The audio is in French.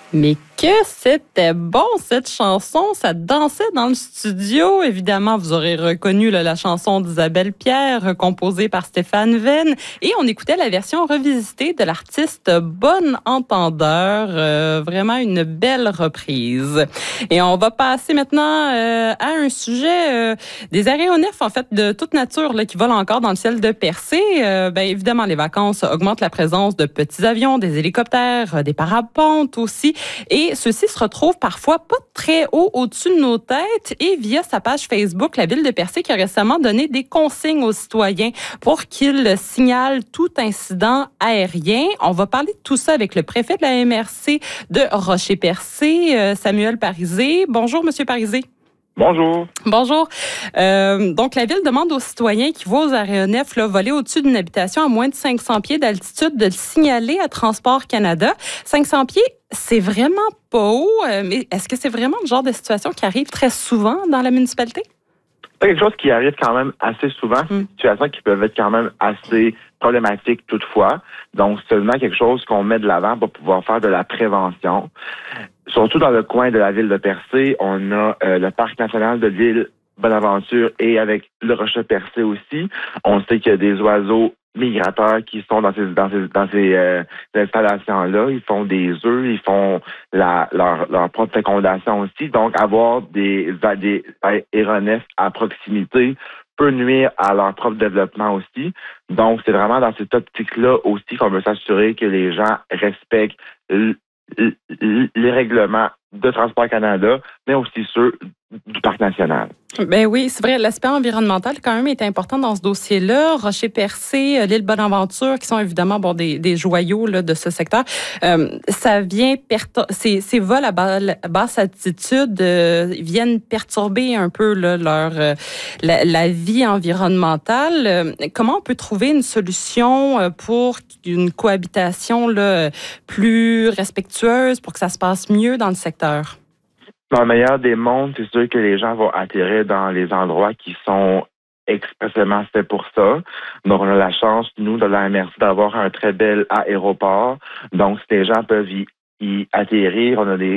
Mais que c'était bon, cette chanson. Ça dansait dans le studio. Évidemment, vous aurez reconnu la chanson d'Isabelle Pierre, composée par Stéphane Venn. Et on écoutait la version revisitée de l'artiste Bon Entendeur. Vraiment une belle reprise. Et on va passer maintenant à un sujet des aéronefs, en fait, de toute nature là, qui volent encore dans le ciel de Percé. Évidemment, les vacances augmentent la présence de petits avions, des hélicoptères, des parapentes aussi. Et ceux-ci se retrouvent parfois pas très haut au-dessus de nos têtes. Et via sa page Facebook, la Ville de Percé qui a récemment donné des consignes aux citoyens pour qu'ils signalent tout incident aérien. On va parler de tout ça avec le préfet de la MRC de Rocher-Percé, Samuel Parisé. Bonjour, Monsieur Parisé. Bonjour. Bonjour. Donc, la Ville demande aux citoyens qui voient aux aéronefs voler au-dessus d'une habitation à moins de 500 pieds d'altitude de le signaler à Transport Canada. 500 pieds, c'est vraiment pas haut, mais est-ce que c'est vraiment le genre de situation qui arrive très souvent dans la municipalité? C'est quelque chose qui arrive quand même assez souvent. C'est des situations qui peuvent être quand même assez problématiques toutefois. Donc, c'est seulement quelque chose qu'on met de l'avant pour pouvoir faire de la prévention. Surtout dans le coin de la ville de Percé, on a le parc national de l'île Bonaventure et avec le Rocher-Percé aussi. On sait qu'il y a des oiseaux migrateurs qui sont dans ces installations-là. Ils font des œufs, ils font leur propre fécondation aussi. Donc, avoir des aéronefs à proximité peut nuire à leur propre développement aussi. Donc, c'est vraiment dans cette optique-là aussi qu'on veut s'assurer que les gens respectent les règlements de Transport Canada, mais aussi ceux du Parc national. Ben oui, c'est vrai. L'aspect environnemental, quand même, est important dans ce dossier-là. Rocher-Percé, l'île Bonaventure, qui sont évidemment des joyaux là, de ce secteur. Ça vient ces vols à basse altitude viennent perturber un peu là, la vie environnementale. Comment on peut trouver une solution pour une cohabitation là, plus respectueuse, pour que ça se passe mieux dans le secteur? Dans le meilleur des mondes, c'est sûr que les gens vont atterrir dans les endroits qui sont expressément faits pour ça. Donc, on a la chance, nous, de la MRC, d'avoir un très bel aéroport. Donc, si les gens peuvent y atterrir, on a des